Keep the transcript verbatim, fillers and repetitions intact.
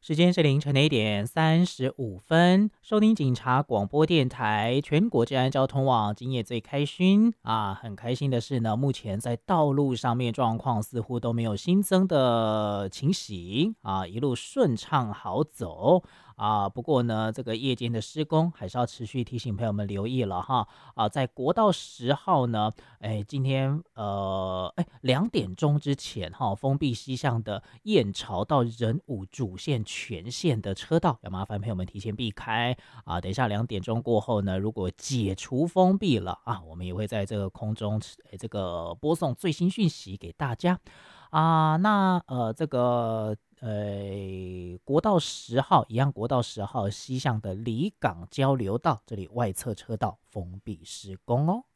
时间是凌晨的一点三十五分，收听警察广播电台全国治安交通网，今夜最开心啊！很开心的是呢，目前在道路上面状况似乎都没有新增的情形啊，一路顺畅好走啊。不过呢，这个夜间的施工还是要持续提醒朋友们留意了哈啊，在国道十号呢，哎，今天呃，哎两点钟之前哈，封闭西向的燕巢到仁武主线全线的车道，要麻烦朋友们提前避开啊。等一下两点钟过后呢，如果解除封闭了啊，我们也会在这个空中哎这个播送最新讯息给大家啊。那呃这个。呃，国道十号一样，国道十号西向的离港交流道，这里外侧车道封闭施工哦。